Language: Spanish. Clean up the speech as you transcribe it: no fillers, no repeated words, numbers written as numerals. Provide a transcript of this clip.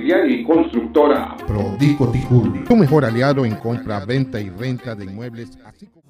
inmobiliaria y constructora. Prodico Ticul, tu mejor aliado en compra, venta y renta de inmuebles, así como